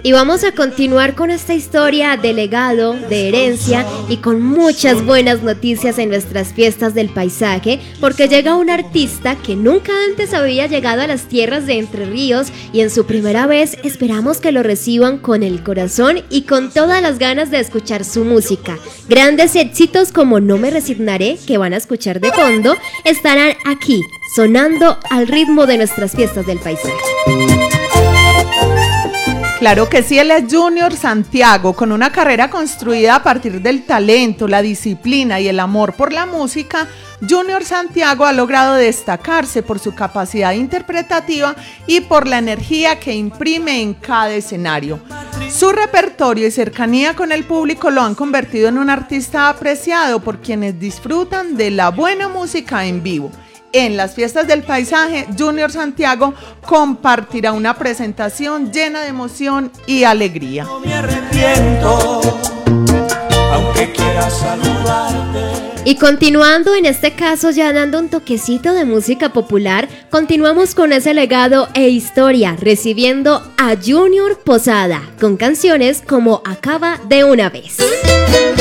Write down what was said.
Y vamos a continuar con esta historia de legado, de herencia y con muchas buenas noticias en nuestras fiestas del paisaje, porque llega un artista que nunca antes había llegado a las tierras de Entre Ríos y en su primera vez esperamos que lo reciban con el corazón y con todas las ganas de escuchar su música. Grandes éxitos como No me resignaré, que van a escuchar de fondo, estarán aquí, sonando al ritmo de nuestras fiestas del paisaje. Claro que sí, él es Junior Santiago, con una carrera construida a partir del talento, la disciplina y el amor por la música. Junior Santiago ha logrado destacarse por su capacidad interpretativa y por la energía que imprime en cada escenario. Su repertorio y cercanía con el público lo han convertido en un artista apreciado por quienes disfrutan de la buena música en vivo. En las fiestas del paisaje, Junior Santiago compartirá una presentación llena de emoción y alegría. No me arrepiento, aunque quiera saludarte. Y continuando, en este caso ya dando un toquecito de música popular, continuamos con ese legado e historia, recibiendo a Junior Posada, con canciones como Acaba de una vez.